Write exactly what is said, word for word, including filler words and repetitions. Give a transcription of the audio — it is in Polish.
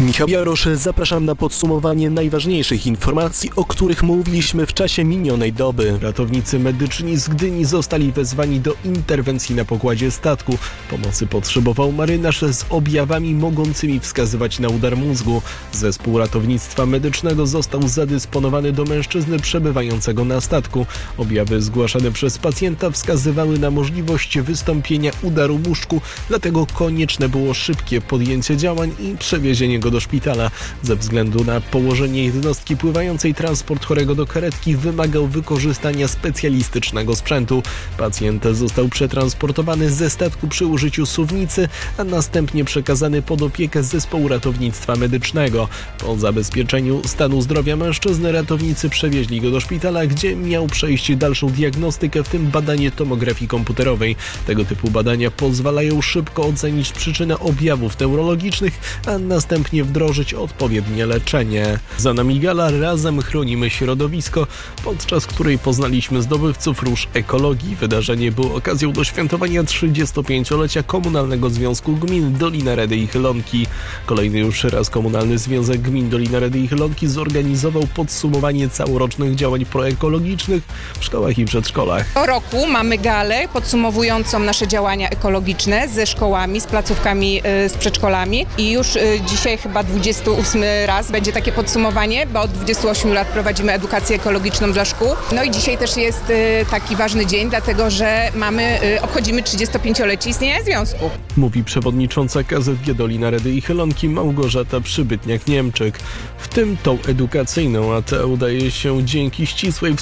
Michał Jarosz, zapraszam na podsumowanie najważniejszych informacji, o których mówiliśmy w czasie minionej doby. Ratownicy medyczni z Gdyni zostali wezwani do interwencji na pokładzie statku. Pomocy potrzebował marynarz z objawami mogącymi wskazywać na udar mózgu. Zespół ratownictwa medycznego został zadysponowany do mężczyzny przebywającego na statku. Objawy zgłaszane przez pacjenta wskazywały na możliwość wystąpienia udaru mózgu, dlatego konieczne było szybkie podjęcie działań i przewiezienie go do szpitala. Ze względu na położenie jednostki pływającej transport chorego do karetki wymagał wykorzystania specjalistycznego sprzętu. Pacjent został przetransportowany ze statku przy użyciu suwnicy, a następnie przekazany pod opiekę zespołu ratownictwa medycznego. Po zabezpieczeniu stanu zdrowia mężczyzny ratownicy przewieźli go do szpitala, gdzie miał przejść dalszą diagnostykę, w tym badanie tomografii komputerowej. Tego typu badania pozwalają szybko ocenić przyczynę objawów neurologicznych, a następnie wdrożyć odpowiednie leczenie. Za nami gala Razem chronimy środowisko, podczas której poznaliśmy zdobywców róż ekologii. Wydarzenie było okazją do świętowania trzydziestopięciolecia Komunalnego Związku Gmin Dolina Redy i Chylonki. Kolejny już raz Komunalny Związek Gmin Dolina Redy i Chylonki zorganizował podsumowanie całorocznych działań proekologicznych w szkołach i przedszkolach. Co roku mamy galę podsumowującą nasze działania ekologiczne ze szkołami, z placówkami, z przedszkolami i już dzisiaj chyba dwudziesty ósmy raz będzie takie podsumowanie, bo od dwudziestu ośmiu lat prowadzimy edukację ekologiczną dla szkół. No i dzisiaj też jest taki ważny dzień, dlatego że mamy, obchodzimy trzydziestopięciolecie istnienia związku. Mówi przewodnicząca K Z G Dolina Redy i Chylonki Małgorzata Przybytniak-Niemczyk. W tym tą edukacyjną, a ta udaje się dzięki ścisłej